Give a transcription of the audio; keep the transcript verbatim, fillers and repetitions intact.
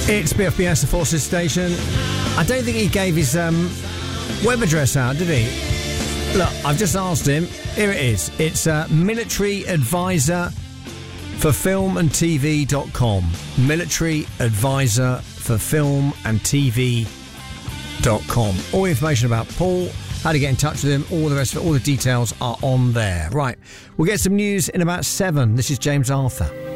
It's B F B S, the Forces station. I don't think he gave his um, web address out, did he? Look, I've just asked him. Here it is. It's uh, military advisor for film and T V dot com. Military advisor for film and T V dot com. All the information about Paul, how to get in touch with him, all the rest of it, all the details are on there. Right, we'll get some news in about seven. This is James Arthur.